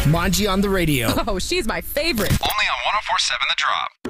Manji on the radio. Oh, she's my favorite. Only on 104.7 The Drop.